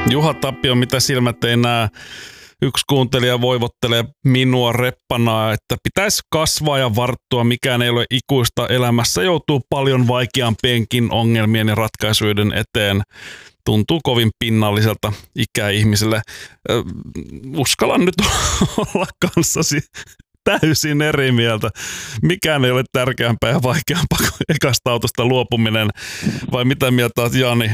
Juha Tapio, mitä silmät ei näe? Yksi kuuntelija voivottelee minua reppanaa, että pitäisi kasvaa ja varttua, mikään ei ole ikuista elämässä, joutuu paljon vaikeampienkin ongelmien ja ratkaisuiden eteen. Tuntuu kovin pinnalliselta ikäihmiselle. Uskallan nyt olla kanssasi täysin eri mieltä. Mikään ei ole tärkeämpää ja vaikeampaa kuin ekasta autosta luopuminen. Vai mitä mieltä olet, Jani?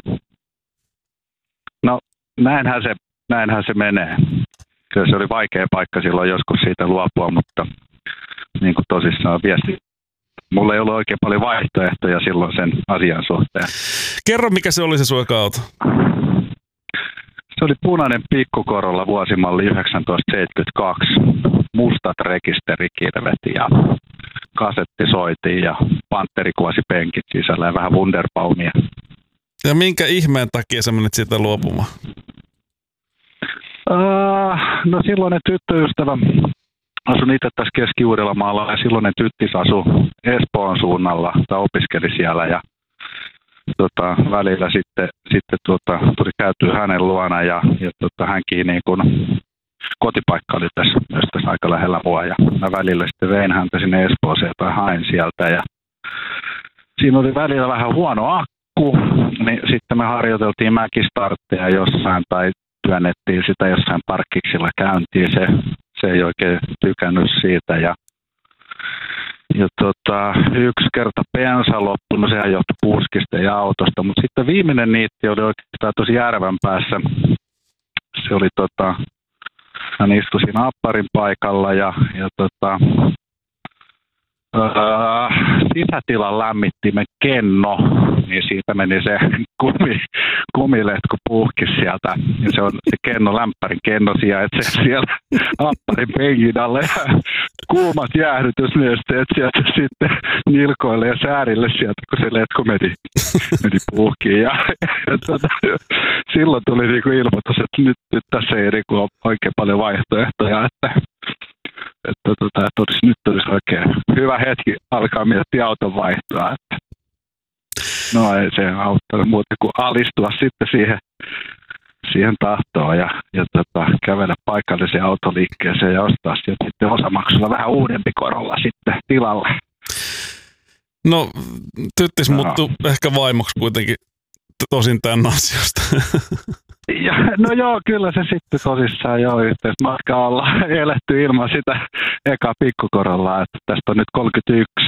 No näinhän se menee. Kyllä se oli vaikea paikka silloin joskus siitä luopua, mutta niin kuin tosissaan viesti. Mulla ei ollut oikein paljon vaihtoehtoja silloin sen asian suhteen. Kerro, mikä se oli se sun eka auto? Se oli punainen pikkukorolla vuosimalli 1972. Mustat rekisterikirvet ja kasetti soitiin ja pantteri kuvasi penkit sisällä ja vähän Wunderbaumia. Ja minkä ihmeen takia sä menit siitä luopumaan? No silloinen tyttöystävä asun itse tässä Keski-Uudellamaalla ja silloinen tyttis asui Espoon suunnalla tai opiskeli siellä ja välillä sitten tuli käytyä hänen luona ja hänkin niin kun, kotipaikka oli tässä aika lähellä mua ja mä välillä sitten vein häntä sinne Espooseen tai hain sieltä ja siinä oli välillä vähän huono akku, niin sitten me harjoiteltiin mäkistartteja jossain tai työnnettiin sitä jossain parkkiksilla käyntiin. Se ei oikein tykännyt siitä ja yksi kerta bensa loppui, no sehän johtui puskista ja autosta, mutta sitten viimeinen niitti oli oikeastaan tosi järven päässä. Se oli hän istui siinä apparin paikalla ja sisätilan lämmittimen kenno, niin siitä meni se kumiletku puhki sieltä. Ja se on se kenno, lämpärin kenno sijaitsee siellä apparin penkin alle ja kuumat jäähdytysnesteet sieltä sitten nilkoille ja säärille sieltä, kun se letku meni puhkiin. Ja silloin tuli niinku ilmoitus, että nyt tässä ei ole oikein paljon vaihtoehtoja, että nyt olisi oikein hyvä hetki alkaa miettiä auton vaihtoa. No ei se auttanut muuta kuin alistua sitten siihen tahtoon ja kävellä paikalliseen autoliikkeeseen ja ostaa sieltä sitten osamaksulla vähän uudempi korolla sitten tilalle. No tyttis muuttui ehkä vaimoksi kuitenkin tosin tämän asiasta. Ja, no joo, kyllä se sitten tosissaan joo yhteismatkaa ollaan eletty ilman sitä eka pikkukorollaa, että tästä on nyt 31